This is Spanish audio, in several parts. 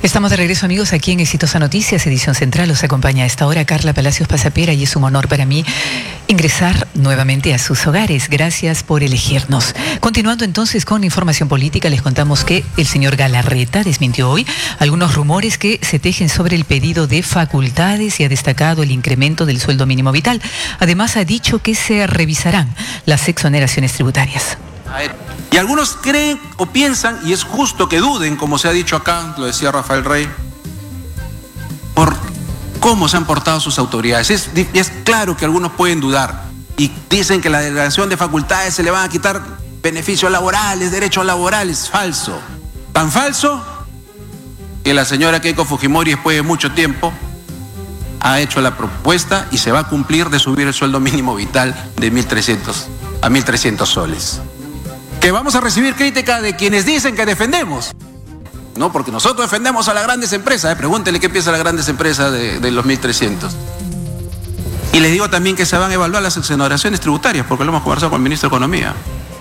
Estamos de regreso, amigos, aquí en Exitosa Noticias, edición central. Los acompaña a esta hora Carla Palacios Pasapera y es un honor para mí ingresar nuevamente a sus hogares. Gracias por elegirnos. Continuando entonces con información política, les contamos que el señor Galarreta desmintió hoy algunos rumores que se tejen sobre el pedido de facultades y ha destacado el incremento del sueldo mínimo vital. Además, ha dicho que se revisarán las exoneraciones tributarias. Y algunos creen o piensan, y es justo que duden, como se ha dicho acá, lo decía Rafael Rey, por cómo se han portado sus autoridades. Es claro que algunos pueden dudar y dicen que la delegación de facultades se le van a quitar beneficios laborales, derechos laborales. Falso. Tan falso que la señora Keiko Fujimori, después de mucho tiempo, ha hecho la propuesta y se va a cumplir de subir el sueldo mínimo vital de 1.300 a 1.300 soles. Que vamos a recibir crítica de quienes dicen que defendemos. No, porque nosotros defendemos a las grandes empresas. Pregúntele qué piensa las grandes empresas de los 1.300. Y les digo también que se van a evaluar las exoneraciones tributarias, porque lo hemos conversado con el ministro de Economía.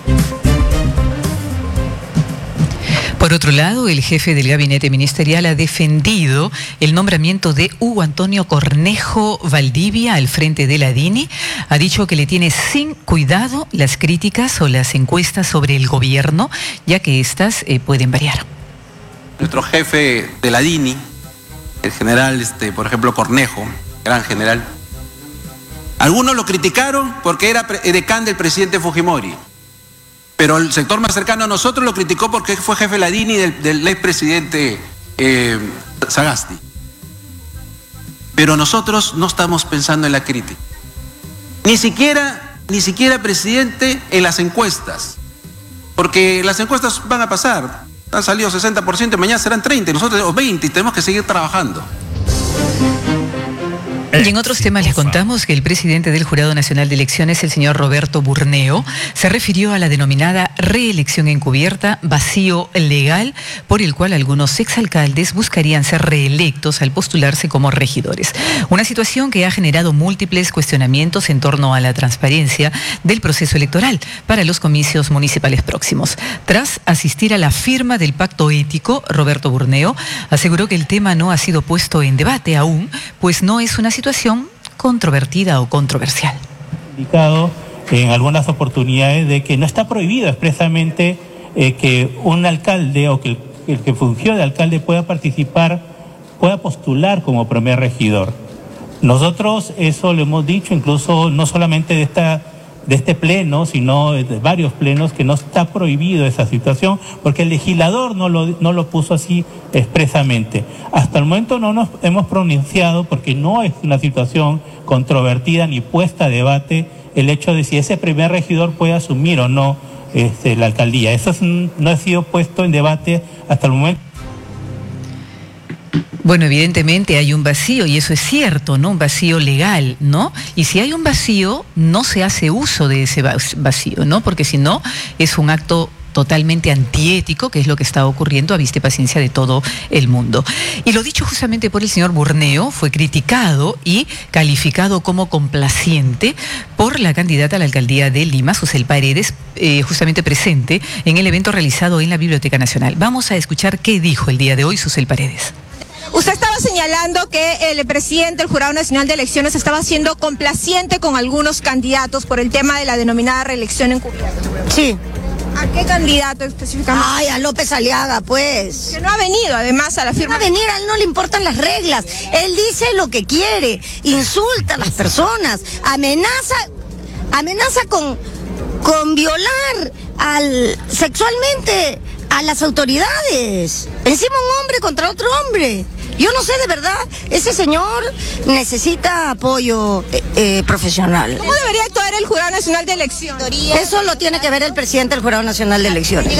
Por otro lado, el jefe del gabinete ministerial ha defendido el nombramiento de Hugo Antonio Cornejo Valdivia al frente de la DINI. Ha dicho que le tiene sin cuidado las críticas o las encuestas sobre el gobierno, ya que estas pueden variar. Nuestro jefe de la DINI, el general, por ejemplo, Cornejo, gran general, algunos lo criticaron porque era edecán del presidente Fujimori. Pero el sector más cercano a nosotros lo criticó porque fue jefe de la DINI del expresidente Sagasti. Pero nosotros no estamos pensando en la crítica. Ni siquiera, presidente, en las encuestas. Porque las encuestas van a pasar. Han salido 60%, mañana serán 30%, nosotros o 20%, y tenemos que seguir trabajando. Y en otros temas les contamos que el presidente del Jurado Nacional de Elecciones, el señor Roberto Burneo, se refirió a la denominada reelección encubierta, vacío legal, por el cual algunos exalcaldes buscarían ser reelectos al postularse como regidores. Una situación que ha generado múltiples cuestionamientos en torno a la transparencia del proceso electoral para los comicios municipales próximos. Tras asistir a la firma del pacto ético, Roberto Burneo aseguró que el tema no ha sido puesto en debate aún, pues no es una situación controvertida o controversial. Indicado en algunas oportunidades de que no está prohibido expresamente que un alcalde o que el que fungió de alcalde pueda participar, pueda postular como primer regidor. Nosotros eso lo hemos dicho incluso no solamente de este pleno, sino de varios plenos, que no está prohibido esa situación, porque el legislador no lo puso así expresamente. Hasta el momento no nos hemos pronunciado, porque no es una situación controvertida ni puesta a debate el hecho de si ese primer regidor puede asumir o no la alcaldía. Eso no ha sido puesto en debate hasta el momento. Bueno, evidentemente hay un vacío y eso es cierto, ¿no? Un vacío legal, ¿no? Y si hay un vacío, no se hace uso de ese vacío, ¿no? Porque si no, es un acto totalmente antiético, que es lo que está ocurriendo a vista y paciencia de todo el mundo. Y lo dicho justamente por el señor Burneo, fue criticado y calificado como complaciente por la candidata a la alcaldía de Lima, Susel Paredes, justamente presente en el evento realizado en la Biblioteca Nacional. Vamos a escuchar qué dijo el día de hoy Susel Paredes. Usted estaba señalando que el presidente del Jurado Nacional de Elecciones estaba siendo complaciente con algunos candidatos por el tema de la denominada reelección encubierta. Sí. ¿A qué candidato específicamente? Ay, a López Aliaga, pues. Que no ha venido, además, a la firma. No va a venir, a él no le importan las reglas. Él dice lo que quiere, insulta a las personas, amenaza con violar sexualmente a las autoridades. Encima un hombre contra otro hombre. Yo no sé, de verdad, ese señor necesita apoyo profesional. ¿Cómo debería actuar el Jurado Nacional de Elecciones? Eso lo tiene que ver el presidente del Jurado Nacional de Elecciones.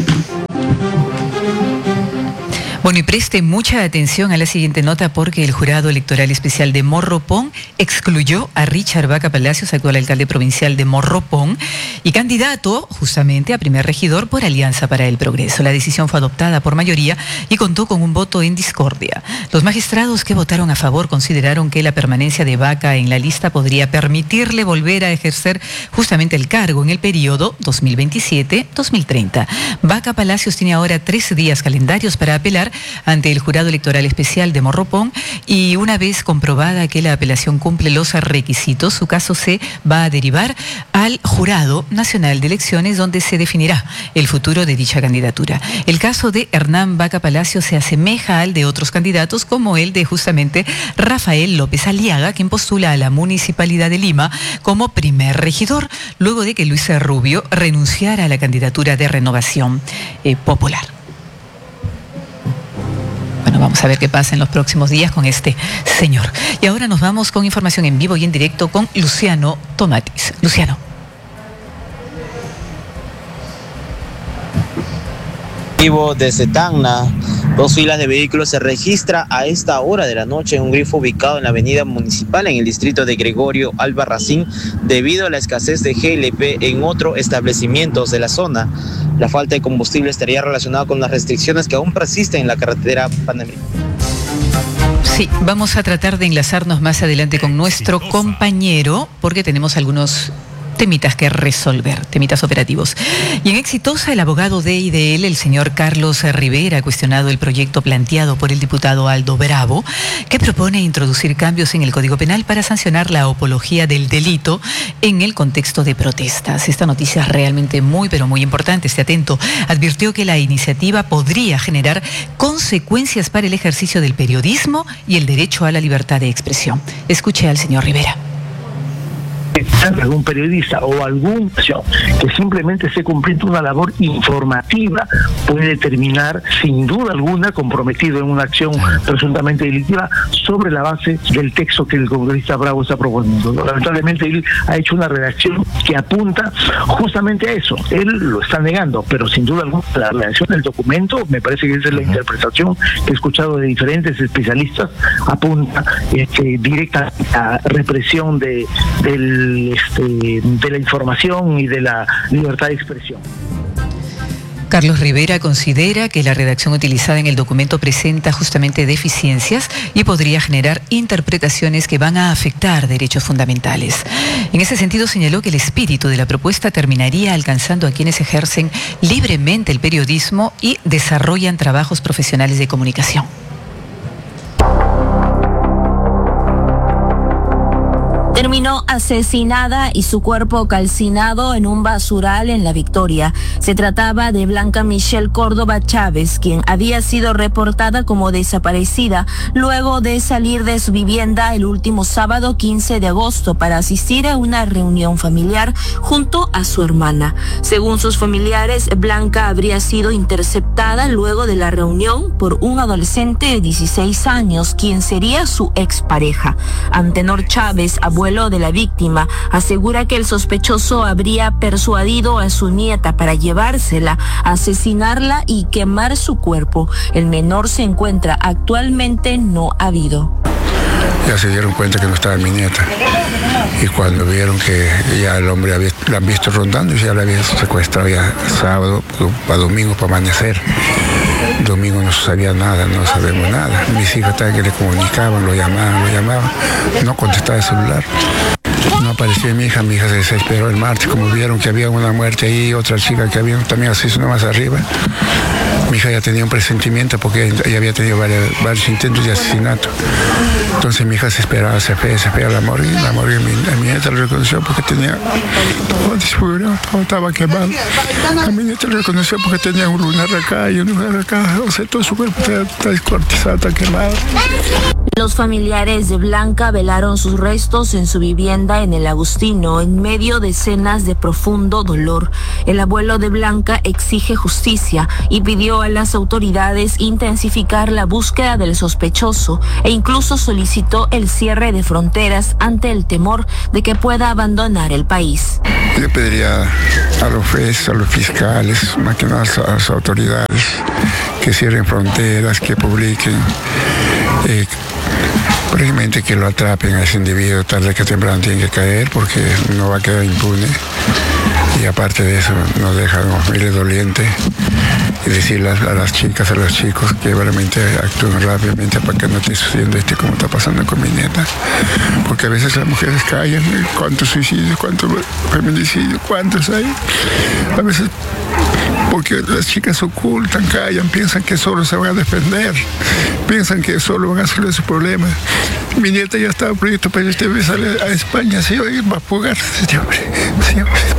Bueno, y preste mucha atención a la siguiente nota porque el Jurado Electoral Especial de Morropón excluyó a Richard Vaca Palacios, actual alcalde provincial de Morropón y candidato justamente a primer regidor por Alianza para el Progreso. La decisión fue adoptada por mayoría y contó con un voto en discordia. Los magistrados que votaron a favor consideraron que la permanencia de Vaca en la lista podría permitirle volver a ejercer justamente el cargo en el periodo 2027-2030. Vaca Palacios tiene ahora 13 días calendarios para apelar ante el Jurado Electoral Especial de Morropón y una vez comprobada que la apelación cumple los requisitos, su caso se va a derivar al Jurado Nacional de Elecciones, donde se definirá el futuro de dicha candidatura. El caso de Hernán Vaca Palacio se asemeja al de otros candidatos, como el de justamente Rafael López Aliaga, quien postula a la Municipalidad de Lima como primer regidor, luego de que Luis Rubio renunciara a la candidatura de Renovación Popular. Bueno, vamos a ver qué pasa en los próximos días con este señor. Y ahora nos vamos con información en vivo y en directo con Luciano Tomatis. Luciano. Desde Tacna, 2 filas de vehículos se registra a esta hora de la noche en un grifo ubicado en la avenida municipal en el distrito de Gregorio Albarracín debido a la escasez de GLP en otros establecimientos de la zona. La falta de combustible estaría relacionada con las restricciones que aún persisten en la carretera panamericana. Sí, vamos a tratar de enlazarnos más adelante con nuestro compañero porque tenemos algunos temitas que resolver, temitas operativos. Y en Exitosa, el abogado de IDL, el señor Carlos Rivera, ha cuestionado el proyecto planteado por el diputado Aldo Bravo, que propone introducir cambios en el Código Penal para sancionar la apología del delito en el contexto de protestas. Esta noticia es realmente muy, pero muy importante. Esté atento. Advirtió que la iniciativa podría generar consecuencias para el ejercicio del periodismo y el derecho a la libertad de expresión. Escuche al señor Rivera. Algún periodista o algún que simplemente esté cumpliendo una labor informativa puede terminar sin duda alguna comprometido en una acción presuntamente delictiva sobre la base del texto que el congresista Bravo está proponiendo. Lamentablemente él ha hecho una redacción que apunta justamente a eso. Él lo está negando, pero sin duda alguna la redacción del documento, me parece que esa es la interpretación que he escuchado de diferentes especialistas, apunta directa a represión de la información y de la libertad de expresión. Carlos Rivera considera que la redacción utilizada en el documento presenta justamente deficiencias y podría generar interpretaciones que van a afectar derechos fundamentales. En ese sentido, señaló que el espíritu de la propuesta terminaría alcanzando a quienes ejercen libremente el periodismo y desarrollan trabajos profesionales de comunicación. Terminó asesinada y su cuerpo calcinado en un basural en La Victoria. Se trataba de Blanca Michelle Córdoba Chávez, quien había sido reportada como desaparecida luego de salir de su vivienda el último sábado 15 de agosto para asistir a una reunión familiar junto a su hermana. Según sus familiares, Blanca habría sido interceptada luego de la reunión por un adolescente de 16 años, quien sería su expareja. Antenor Chávez, abuelo de la víctima, asegura que el sospechoso habría persuadido a su nieta para llevársela, asesinarla y quemar su cuerpo. El menor se encuentra actualmente no habido. Ya se dieron cuenta que no estaba mi nieta. Y cuando vieron que ya el hombre la han visto rondando, ya la había secuestrado ya sábado, para domingo, para amanecer. Domingo no sabía nada, no sabemos nada. Mis hijas también que le comunicaban, lo llamaban. No contestaba el celular. No aparecía mi hija se desesperó el martes, como vieron que había una muerte ahí, otra chica que había también asesinado más arriba. Mi hija ya tenía un presentimiento porque ella había tenido varios intentos de asesinato. Entonces mi hija se esperaba, se fue a la morgue. La morgue mi nieta lo reconoció porque tenía todo desfigurado, todo estaba quemado. A mi nieta lo reconoció porque tenía un lunar acá y un lunar acá. O sea, todo su cuerpo está descuartizado, está quemado. Los familiares de Blanca velaron sus restos en su vivienda en el Agustino, en medio de escenas de profundo dolor. El abuelo de Blanca exige justicia y pidió a las autoridades intensificar la búsqueda del sospechoso e incluso solicitó el cierre de fronteras ante el temor de que pueda abandonar el país. Le pediría a los jueces, a los fiscales, más que nada a las autoridades, que cierren fronteras, que publiquen, probablemente que lo atrapen a ese individuo, tarde que temprano tiene que caer porque no va a quedar impune. Y aparte de eso nos deja una familia doliente y decirle a las chicas, a los chicos que realmente actúen rápidamente para que no esté sucediendo como está pasando con mi nieta. Porque a veces las mujeres callan, ¿cuántos suicidios, cuántos feminicidios, cuántos hay? A veces porque las chicas ocultan, callan, piensan que solo se van a defender, piensan que solo van a resolver sus problemas. Mi nieta ya estaba previsto para irse a España, se iba a ir a fugar, señores.